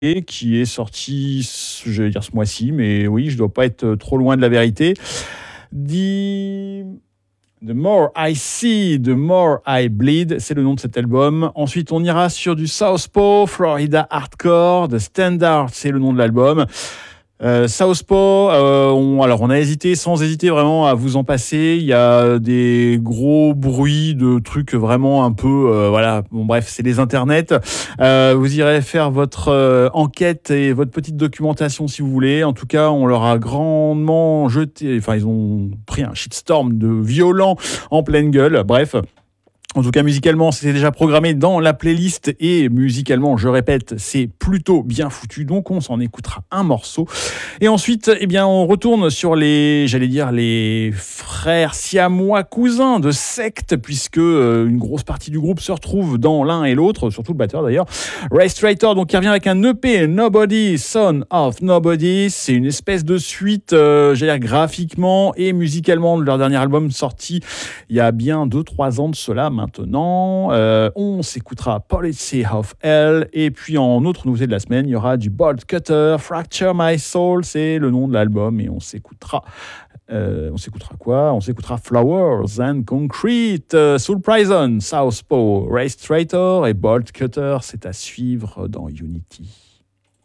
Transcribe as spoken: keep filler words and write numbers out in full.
et qui est sorti, je vais dire ce mois-ci, mais oui, je dois pas être trop loin de la vérité. The, The More I See, The More I Bleed, c'est le nom de cet album. Ensuite, on ira sur du Southpaw, Florida Hardcore, The Standard, c'est le nom de l'album. Euh, Southpaw, euh, on, alors on a hésité, sans hésiter vraiment à vous en passer. Il y a des gros bruits de trucs vraiment un peu, euh, voilà. Bon bref, c'est les internets. Euh, vous irez faire votre euh, enquête et votre petite documentation si vous voulez. En tout cas, on leur a grandement jeté. Enfin, ils ont pris un shitstorm de violent en pleine gueule. Bref. En tout cas, musicalement, c'était déjà programmé dans la playlist et musicalement, je répète, c'est plutôt bien foutu. Donc, on s'en écoutera un morceau. Et ensuite, eh bien, on retourne sur les, j'allais dire, les frères siamois cousins de secte, puisque euh, une grosse partie du groupe se retrouve dans l'un et l'autre, surtout le batteur d'ailleurs. Ray Strater, donc, qui revient avec un E P, Nobody, Son of Nobody. C'est une espèce de suite, euh, j'allais dire, graphiquement et musicalement de leur dernier album sorti il y a bien deux trois ans de cela. Maintenant, euh, on s'écoutera Policy of Hell, et puis en autre nouveauté de la semaine, il y aura du Bolt Cutter, Fracture My Soul, c'est le nom de l'album, et on s'écoutera, euh, on s'écoutera quoi On s'écoutera Flowers and Concrete, euh, Soul Prison, Southpaw, Ray Strater et Bolt Cutter, c'est à suivre dans Unity.